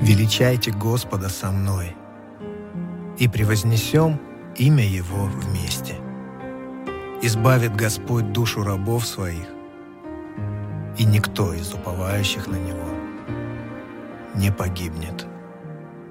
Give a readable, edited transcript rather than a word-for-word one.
Величайте Господа со мной, и превознесем имя Его вместе. Избавит Господь душу рабов своих, и никто из уповающих на Него не погибнет.